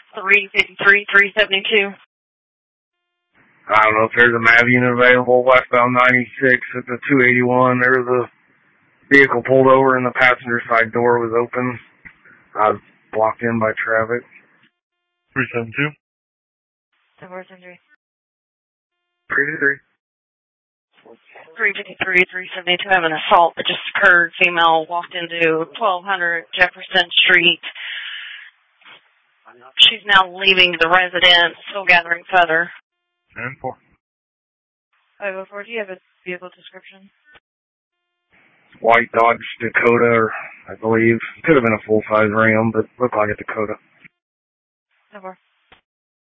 353-372. I don't know if there's a MAV unit available westbound 96 at the 281. There was a vehicle pulled over and the passenger side door was open. I was blocked in by traffic. 372. 773. 323. 353-372. I have an assault that just occurred. Female walked into 1200 Jefferson Street. She's now leaving the residence, still gathering further. 10-4. 504, do you have a vehicle description? White Dodge Dakota, I believe. Could have been a full-size Ram, but looked like a Dakota. 10-4.